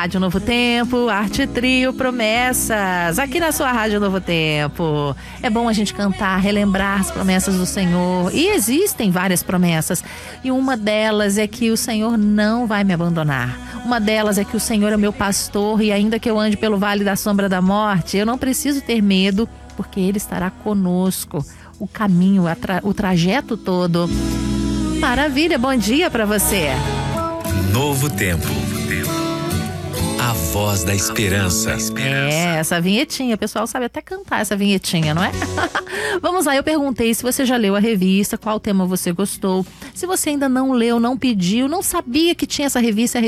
Rádio Novo Tempo, Arte Trio Promessas, aqui na sua Rádio Novo Tempo. É bom a gente cantar, relembrar as promessas do Senhor. E existem várias promessas. E uma delas é que o Senhor não vai me abandonar. Uma delas é que o Senhor é meu pastor e ainda que eu ande pelo vale da sombra da morte, eu não preciso ter medo, porque Ele estará conosco. O caminho, o trajeto todo. Maravilha, bom dia pra você. Novo Tempo. A voz da esperança. É, essa vinhetinha, o pessoal sabe até cantar essa vinhetinha, não é? Vamos lá, eu perguntei se você já leu a revista, qual tema você gostou. Se você ainda não leu, não pediu, não sabia que tinha essa revista,